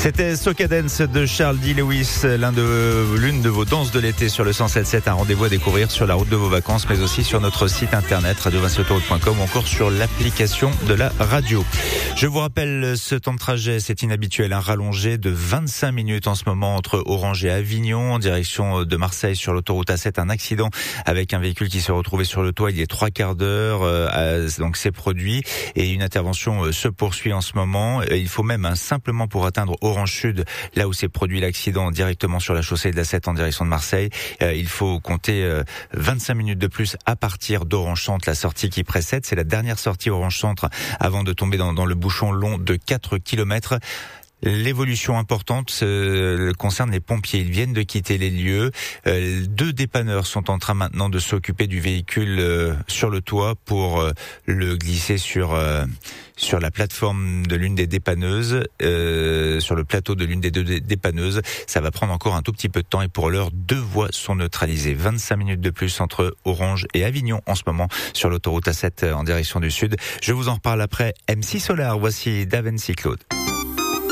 C'était Soca Dance de Charles D. Lewis, l'une de vos danses de l'été sur le 107.7. Un rendez-vous à découvrir sur la route de vos vacances, mais aussi sur notre site internet radio20autoroute.com ou encore sur l'application de la radio. Je vous rappelle ce temps de trajet, c'est inhabituel, un rallongé de 25 minutes en ce moment entre Orange et Avignon, en direction de Marseille sur l'autoroute A7. Un accident avec un véhicule qui s'est retrouvé sur le toit il y a 3/4 d'heure, donc c'est produit et une intervention se poursuit en ce moment. Il faut même simplement pour atteindre Orange Sud, là où s'est produit l'accident directement sur la chaussée de l'A7 en direction de Marseille, il faut compter 25 minutes de plus à partir d'Orange Centre, la sortie qui précède. C'est la dernière sortie Orange Centre avant de tomber dans le bouchon long de 4 km. L'évolution importante concerne les pompiers. Ils viennent de quitter les lieux. 2 dépanneurs sont en train maintenant de s'occuper du véhicule sur le toit pour le glisser sur la plateforme de l'une des dépanneuses, sur le plateau de l'une des 2 dépanneuses. Ça va prendre encore un tout petit peu de temps et pour l'heure, 2 voies sont neutralisées. 25 minutes de plus entre Orange et Avignon en ce moment sur l'autoroute A7 en direction du sud. Je vous en reparle après. MC Solar, voici Da Vinci Claude.